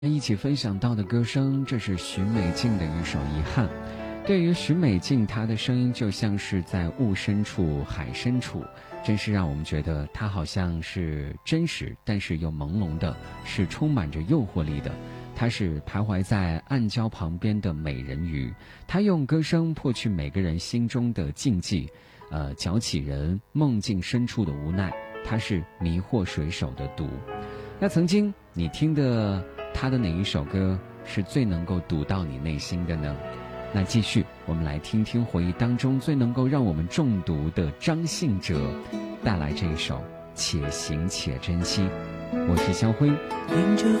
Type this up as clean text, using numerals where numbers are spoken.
一起分享到的歌声，这是许美静的一首《遗憾》。对于许美静，她的声音就像是在雾深处、海深处，真是让我们觉得她好像是真实，但是又朦胧的，是充满着诱惑力的。她是徘徊在暗礁旁边的美人鱼，她用歌声破去每个人心中的禁忌，搅起人梦境深处的无奈。她是迷惑水手的毒。那曾经你听的他的哪一首歌是最能够读到你内心的呢？那继续我们来听听回忆当中最能够让我们中毒的张信哲带来这一首且行且珍惜。我是肖辉。 迎着